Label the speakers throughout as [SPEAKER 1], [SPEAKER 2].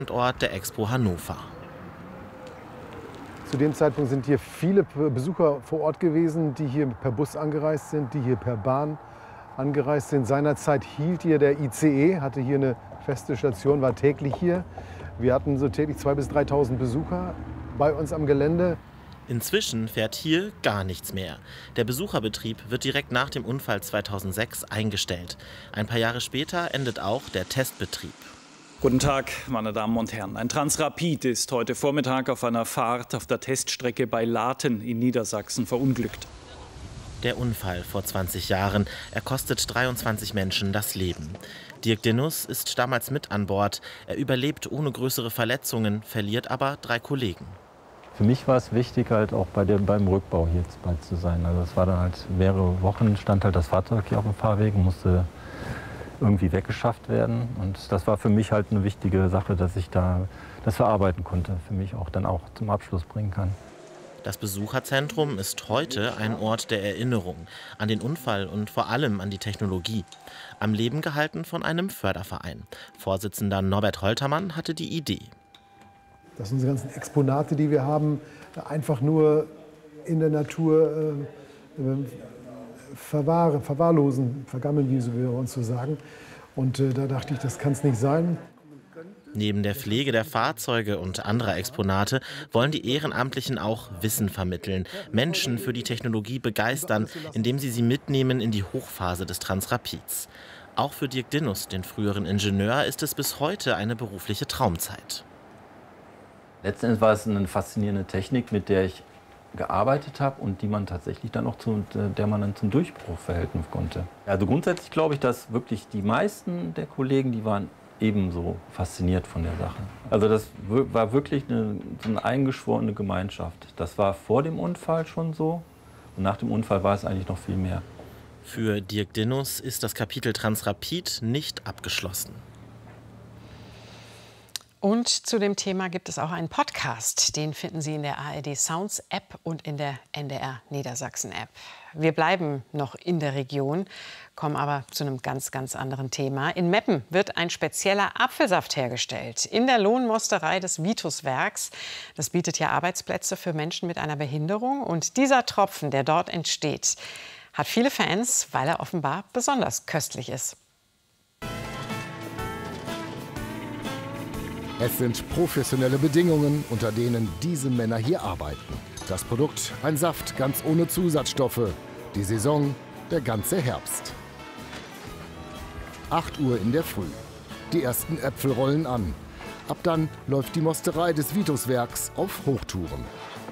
[SPEAKER 1] Standort der Expo Hannover.
[SPEAKER 2] Zu dem Zeitpunkt sind hier viele Besucher vor Ort gewesen, die hier per Bus angereist sind, die hier per Bahn angereist sind. Seinerzeit hielt hier der ICE, hatte hier eine feste Station, war täglich hier. Wir hatten so täglich 2.000 bis 3.000 Besucher bei uns am Gelände.
[SPEAKER 1] Inzwischen fährt hier gar nichts mehr. Der Besucherbetrieb wird direkt nach dem Unfall 2006 eingestellt. Ein paar Jahre später endet auch der Testbetrieb.
[SPEAKER 3] Guten Tag, meine Damen und Herren. Ein Transrapid ist heute Vormittag auf einer Fahrt auf der Teststrecke bei Laten in Niedersachsen verunglückt.
[SPEAKER 1] Der Unfall vor 20 Jahren, er kostet 23 Menschen das Leben. Dirk Dinnus ist damals mit an Bord. Er überlebt ohne größere Verletzungen, verliert aber 3 Kollegen.
[SPEAKER 4] Für mich war es wichtig, halt auch beim Rückbau hier bei zu sein. Also es war dann halt mehrere Wochen, stand halt das Fahrzeug hier auf dem Fahrweg und musste irgendwie weggeschafft werden. Und das war für mich halt eine wichtige Sache, dass ich da das verarbeiten konnte, für mich auch dann auch zum Abschluss bringen kann.
[SPEAKER 1] Das Besucherzentrum ist heute ein Ort der Erinnerung an den Unfall und vor allem an die Technologie. Am Leben gehalten von einem Förderverein. Vorsitzender Norbert Holtermann hatte die Idee.
[SPEAKER 2] Das sind unsere ganzen Exponate, die wir haben, einfach nur in der Natur verwahrlosen, vergammeln, wie wir uns so sagen. Und da dachte ich, das kann es nicht sein.
[SPEAKER 1] Neben der Pflege der Fahrzeuge und anderer Exponate wollen die Ehrenamtlichen auch Wissen vermitteln, Menschen für die Technologie begeistern, indem sie mitnehmen in die Hochphase des Transrapids. Auch für Dirk Dinnus, den früheren Ingenieur, ist es bis heute eine berufliche Traumzeit.
[SPEAKER 4] Letzten Endes war es eine faszinierende Technik, mit der ich gearbeitet habe und die man tatsächlich dann auch der man dann zum Durchbruch verhelfen konnte. Also grundsätzlich glaube ich, dass wirklich die meisten der Kollegen, die waren ebenso fasziniert von der Sache. Also das war wirklich so eine eingeschworene Gemeinschaft. Das war vor dem Unfall schon so und nach dem Unfall war es eigentlich noch viel mehr.
[SPEAKER 1] Für Dirk Dinnus ist das Kapitel Transrapid nicht abgeschlossen.
[SPEAKER 5] Und zu dem Thema gibt es auch einen Podcast. Den finden Sie in der ARD Sounds App und in der NDR Niedersachsen App. Wir bleiben noch in der Region, kommen aber zu einem ganz anderen Thema. In Meppen wird ein spezieller Apfelsaft hergestellt. In der Lohnmosterei des Vituswerks. Das bietet ja Arbeitsplätze für Menschen mit einer Behinderung. Und dieser Tropfen, der dort entsteht, hat viele Fans, weil er offenbar besonders köstlich ist.
[SPEAKER 6] Es sind professionelle Bedingungen, unter denen diese Männer hier arbeiten. Das Produkt, ein Saft ganz ohne Zusatzstoffe. Die Saison, der ganze Herbst. 8 Uhr in der Früh. Die ersten Äpfel rollen an. Ab dann läuft die Mosterei des Vituswerks auf Hochtouren.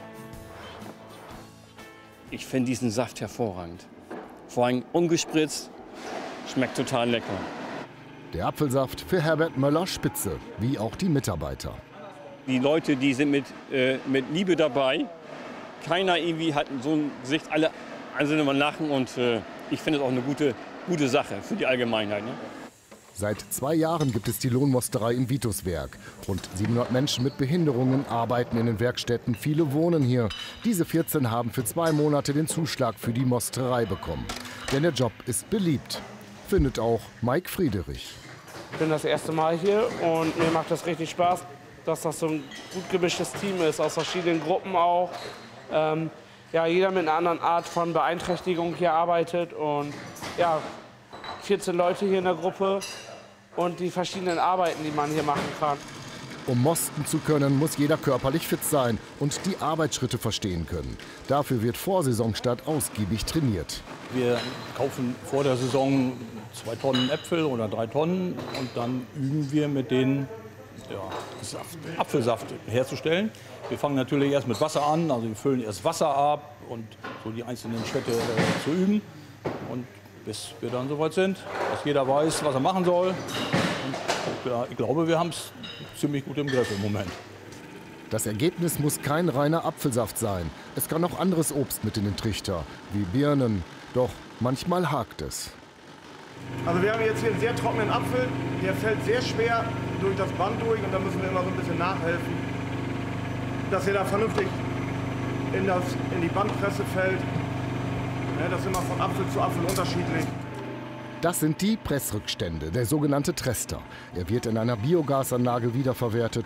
[SPEAKER 7] Ich finde diesen Saft hervorragend. Vor allem ungespritzt, schmeckt total lecker.
[SPEAKER 6] Der Apfelsaft für Herbert Möller spitze, wie auch die Mitarbeiter.
[SPEAKER 7] Die Leute, die sind mit Liebe dabei. Keiner irgendwie hat so ein Gesicht, alle einzeln mal lachen und ich finde es auch eine gute Sache für die Allgemeinheit. Ne?
[SPEAKER 6] Seit 2 Jahren gibt es die Lohnmosterei im Vituswerk. Rund 700 Menschen mit Behinderungen arbeiten in den Werkstätten, viele wohnen hier. Diese 14 haben für 2 Monate den Zuschlag für die Mosterei bekommen. Denn der Job ist beliebt, findet auch Mike Friedrich.
[SPEAKER 8] Ich bin das erste Mal hier und mir macht das richtig Spaß, dass das so ein gut gemischtes Team ist, aus verschiedenen Gruppen auch. Ja, jeder mit einer anderen Art von Beeinträchtigung hier arbeitet und ja, 14 Leute hier in der Gruppe und die verschiedenen Arbeiten, die man hier machen kann.
[SPEAKER 6] Um mosten zu können, muss jeder körperlich fit sein und die Arbeitsschritte verstehen können. Dafür wird vor Saisonstart ausgiebig trainiert.
[SPEAKER 9] Wir kaufen vor der Saison 2 Tonnen Äpfel oder 3 Tonnen und dann üben wir mit denen Apfelsaft herzustellen. Wir fangen natürlich erst mit Wasser an, also wir füllen erst Wasser ab und so die einzelnen Schritte zu üben. Und bis wir dann soweit sind, dass jeder weiß, was er machen soll. Und ja, ich glaube, wir haben es ziemlich gut im Griff im Moment.
[SPEAKER 6] Das Ergebnis muss kein reiner Apfelsaft sein. Es kann auch anderes Obst mit in den Trichter, wie Birnen. Doch manchmal hakt es.
[SPEAKER 10] Also wir haben jetzt hier einen sehr trockenen Apfel, der fällt sehr schwer durch das Band durch und da müssen wir immer so ein bisschen nachhelfen, dass er da vernünftig in die Bandpresse fällt. Ja, das ist immer von Apfel zu Apfel unterschiedlich.
[SPEAKER 6] Das sind die Pressrückstände, der sogenannte Trester. Er wird in einer Biogasanlage wiederverwertet